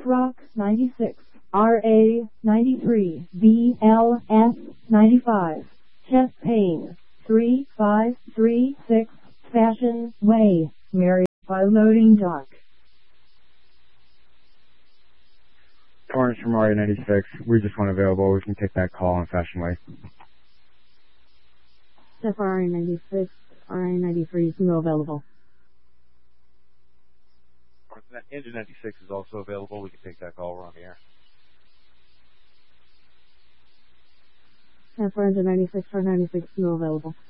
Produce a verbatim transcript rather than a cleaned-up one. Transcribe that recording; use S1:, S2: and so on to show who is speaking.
S1: Rock ninety-six, R A ninety-three, B L S ninety-five, Chest Pain three five three six, Fashion Way, Mary, by loading dock.
S2: Torrance from R A ninety-six, we just went available. We can take that call on Fashion Way.
S3: Steph R A ninety-six, R A ninety-three is no available.
S4: Engine ninety-six is also available. We can take that call. We're on the air.
S3: Steph R A ninety-six, R ninety-six, no available.